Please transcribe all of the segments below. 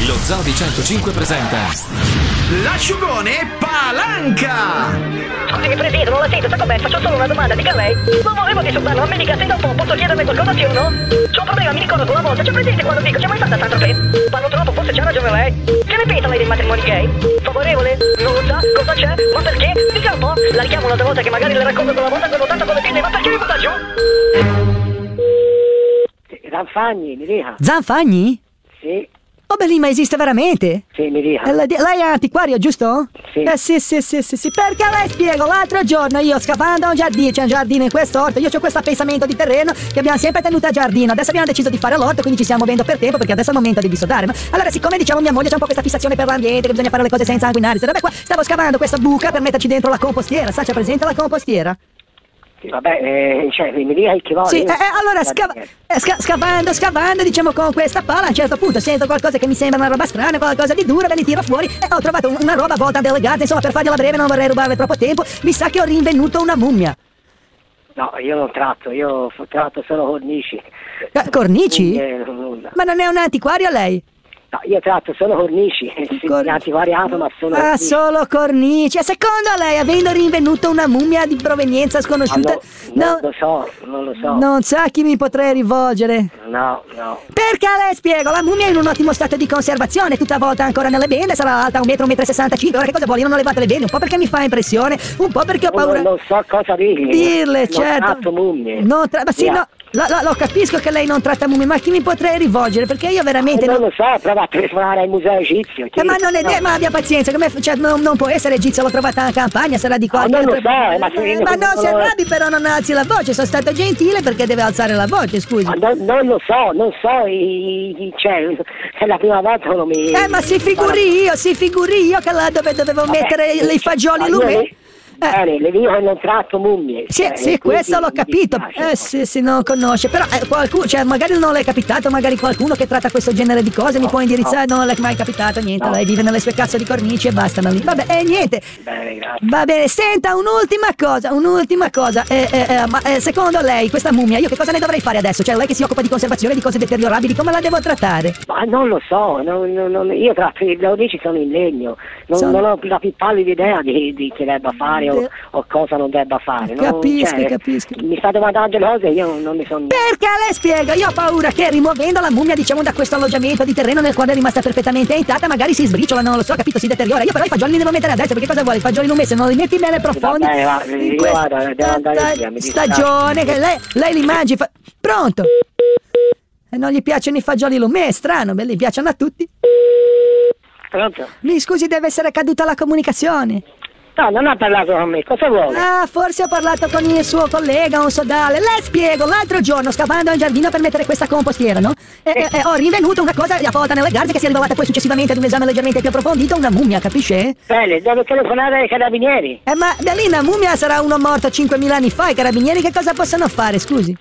Lo Zoo di 105 presenta l'asciugone Palanca. Scusi, Presidente, non la sento, sta com'è? Faccio solo una domanda, dica lei. Non volevo disturbarlo, ma mi dica se dopo posso chiederle qualcosa, sì o no? C'ho un problema, mi ricordo una volta, c'è presente quando dico, c'è mai stata tanto che parlo troppo, forse c'ha ragione lei. Che ne pensa lei dei matrimoni gay? Favorevole? Non lo sa? Cosa c'è? Ma perché? Dica un po', la richiamo un'altra volta che magari le racconto quella volta quando tanto con le pinne, ma perché mi butta giù? Zanfagni, mi dica. Zanfagni? Sì. Oh, beh, lì, ma esiste veramente? Sì, mi dica. Lei è antiquario, giusto? Sì. Sì. Perché lei spiego, l'altro giorno io scappando da un giardino, c'è un giardino in quest'orto, io ho questo pensamento di terreno che abbiamo sempre tenuto a giardino. Adesso abbiamo deciso di fare l'orto, quindi ci stiamo muovendo per tempo perché adesso è il momento di dissodare. No? Allora, siccome diciamo mia moglie c'ha un po' questa fissazione per l'ambiente, che bisogna fare le cose senza inquinare, se vabbè, qua stavo scavando questa buca per metterci dentro la compostiera, sa, c'è presente la compostiera? Vabbè, cioè, mi dica che vuole. Sì, allora scavando, diciamo, con questa pala, a un certo punto sento qualcosa che mi sembra una roba strana, qualcosa di duro, ve li tiro fuori e ho trovato una roba volta a delegate, insomma, per fargliela breve non vorrei rubarle troppo tempo, mi sa che ho rinvenuto una mummia. No, io non tratto, io tratto solo cornici. Cornici? Nulla. Ma non è un antiquario lei? No, io tratto solo cornici, antiquariato, ma solo cornici. Solo cornici. E secondo lei, avendo rinvenuto una mummia di provenienza sconosciuta... Non lo so. Non sa a chi mi potrei rivolgere? No. Perché le spiego, la mummia è in un ottimo stato di conservazione, tutta avvolta ancora nelle bende, sarà alta 1 metro, 1,65 m. Ora che cosa vuole? Io non ho levato le bende, un po' perché mi fa impressione, un po' perché ho paura... Non so cosa dirle, certo. Non tratto mummie. Ma sì, no... Lo capisco che lei non tratta mummie, ma a chi mi potrei rivolgere? Perché io veramente... non lo so, prova a telefonare al museo egizio. Ma non è ma abbia pazienza, cioè, non può essere egizio, l'ho trovata in campagna, sarà di qua. Non lo so, ma non si arrabbi, però non alzi la voce, sono stato gentile perché deve alzare la voce, scusi. Non lo so, cioè, è la prima volta che non mi... ma si figuri io che là dove dovevo mettere i fagioli lumei. Bene, le dico che non tratto mummie. Sì, questo l'ho capito. Sì, non conosce. Però qualcuno, cioè magari non le è capitato, magari qualcuno che tratta questo genere di cose mi può indirizzare. Non le è mai capitato, niente. Lei vive nelle sue cazzo di cornici e basta. Vabbè, niente. Bene, grazie. Va bene, senta, un'ultima cosa. Ma secondo lei, questa mummia, io che cosa ne dovrei fare adesso? Cioè, lei che si occupa di conservazione, di cose deteriorabili, come la devo trattare? Ma non lo so, io tratto i laurici sono in legno. Non ho la più pallida idea di che debba fare o cosa non debba fare. Capisco. Mi sta domandando le cose e io non mi sono... Perché le spiego, io ho paura che rimuovendo la mummia, diciamo, da questo alloggiamento di terreno nel quale è rimasta perfettamente intatta, magari si sbriciola, non lo so, capito, si deteriora. Io però i fagioli li devo mettere adesso, perché cosa vuole? I fagioli lumei, se non li metti bene profondi... Vabbè, devo andare via, stagione, che lei li mangi... Pronto? E non gli piacciono i fagioli lumei, è strano, gli piacciono a tutti. Pronto? Mi scusi, deve essere caduta la comunicazione. No, non ha parlato con me, cosa vuole? Forse ho parlato con il suo collega, un sodale. Le spiego, l'altro giorno scavando in giardino per mettere questa compostiera, no? Ho rinvenuto una cosa avvolta nelle garze che si è rivelata poi successivamente ad un esame leggermente più approfondito, una mummia, capisce? Bene, devo telefonare ai carabinieri. Ma da lì una mummia sarà uno morto 5.000 anni fa, i carabinieri che cosa possono fare, scusi?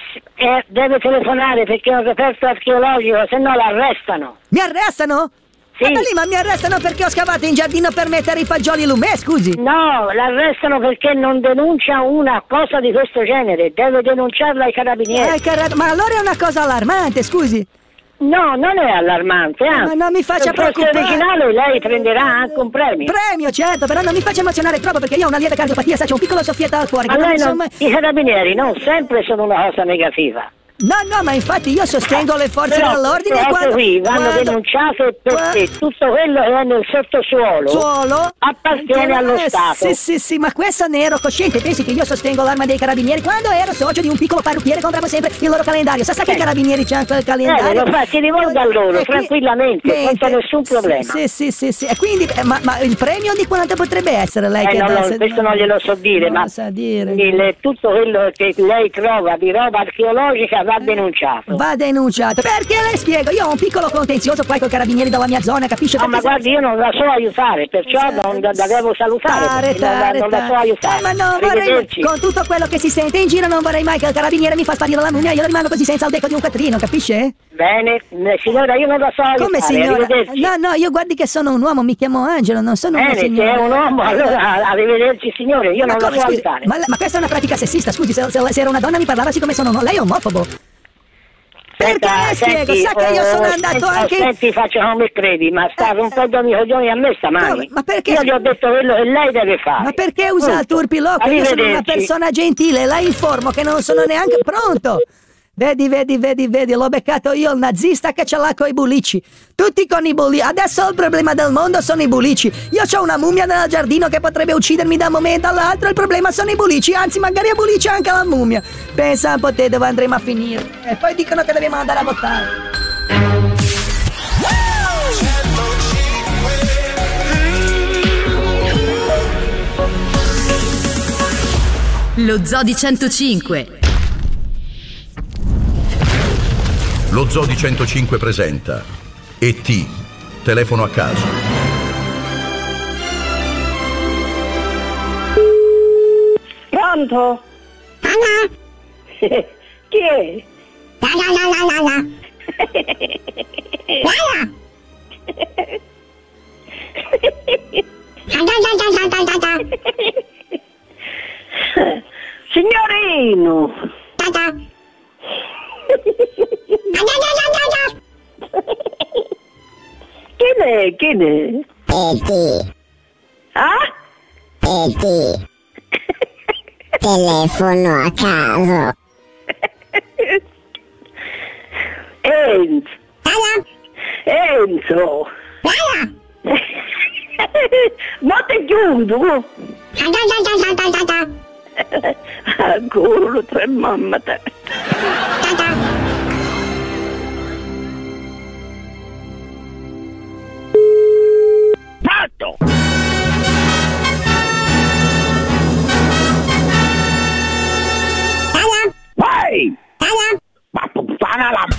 Deve telefonare perché è un reperto archeologico, se no l'arrestano. Mi arrestano? Sì. Ma mi arrestano perché ho scavato in giardino per mettere i fagioli lumei, scusi? No, l'arrestano perché non denuncia una cosa di questo genere, deve denunciarla ai carabinieri. Ma allora è una cosa allarmante, scusi. No, non è allarmante, Ma non mi faccia preoccupare. Se originale lei prenderà anche un premio. Premio, certo, però non mi faccia emozionare troppo perché io ho una lieve cardiopatia, c'ho un piccolo soffietto al cuore. I carabinieri non sempre sono una cosa negativa. No, ma infatti io sostengo le forze dell'ordine vanno denunciate perché tutto quello che è nel sottosuolo appartiene allo Stato. Sì, ma questo ne ero cosciente. Pensi che io sostengo l'Arma dei Carabinieri? Quando ero socio di un piccolo parrucchiere compravo sempre il loro calendario. Sa che i carabinieri c'hanno quel calendario? Si rivolga a loro tranquillamente, senza nessun problema. Sì. E quindi, ma il premio di quanto potrebbe essere lei? Questo non glielo so dire, ma tutto quello che lei trova di roba archeologica va denunciato. Perché le spiego, io ho un piccolo contenzioso qua con i carabinieri della mia zona, capisce? Ma guardi, io non la so aiutare, perciò non la devo salutare. Non la so aiutare. Ma non vorrei, con tutto quello che si sente in giro, non vorrei mai che il carabiniere mi fa sparire la mummia, io rimango così senza il becco di un quattrino, capisce? Bene, signora, io non la so aiutare. Come signora? No, io guardi che sono un uomo, mi chiamo Angelo, non sono una signora. Se è un uomo, allora arrivederci signore, io non la so aiutare. Ma questa è una pratica sessista, scusi, se era una donna mi parlava siccome sono lei è omofobo. Perché le spiego? Sa che io sono andato anche... Senti, faccio come credi, ma sta rompendo i coglioni a me stamani. Ma perché? Io gli ho detto quello che lei deve fare. Ma perché usa il turpiloquio? Io sono una persona gentile, la informo che non sono neanche pronto. Vedi, l'ho beccato io, il nazista che ce l'ha coi bulici. Tutti con i bulici. Adesso il problema del mondo sono i bulici. Io ho una mummia nel giardino che potrebbe uccidermi da un momento all'altro. Il problema sono i bulici, anzi magari abbulici anche la mummia. Pensa un po' te dove andremo a finire. E poi dicono che dobbiamo andare a votare. Lo Zoo di 105. Lo Zoo di 105 presenta E.T. Telefono a caso. Pronto? Chi è? Signorino! Chi è? E.T. Ah? E.T. Telefono a caso. Enzo! Ma te chiudo! Ancora tre mamma te! Fatto! Vai! Ma puttana la...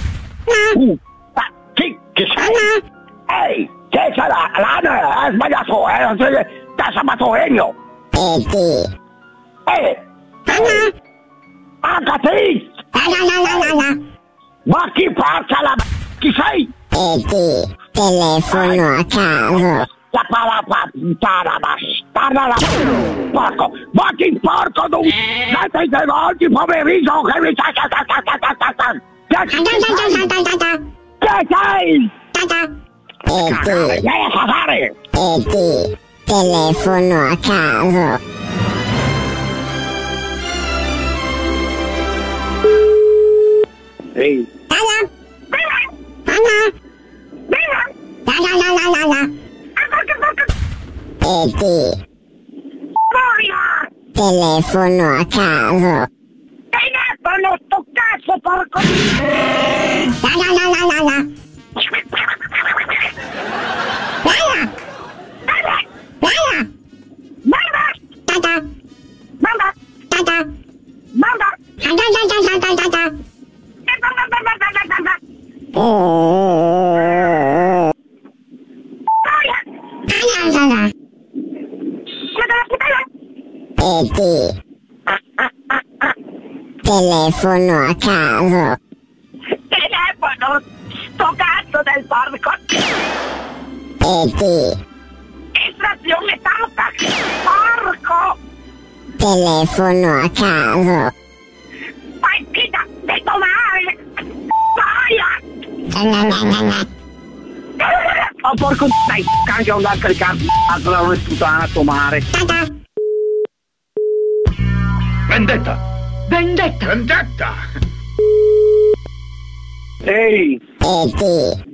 Che sei? Ehi! Che sarà? L'hanno ha sbagliato, t'ha sabato io! E.T. Anche te! Ma chi porta la... Chi sei? E.T. Telefono a caso. La pala puttana bastarda la... Porco! Ma chi porco tu? Senti volti poverino che mi... Che sei? E.T. Vai a fare! E.T. Telefono a caso. Ehi! E.T. Telefono a caso. Telefono sto cazzo porco! E.T. Telefono a caso. Telefono sto cazzo del porco! E.T. Estrazione tanta! Porco! Telefono a caso. Fai vita! Detto male! Boia! Oh porco dai! Cambia un altro cazzo! Altra una puttana mare! Vendetta! Vendetta! Vendetta! Ehi! E.T.